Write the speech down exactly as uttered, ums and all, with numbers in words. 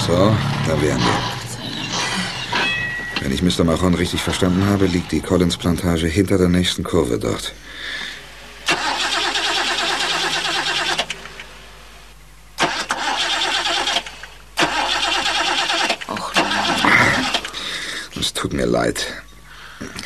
So, da wären wir. Wenn ich Mister Mahon richtig verstanden habe, liegt die Collins-Plantage hinter der nächsten Kurve dort. Es tut mir leid.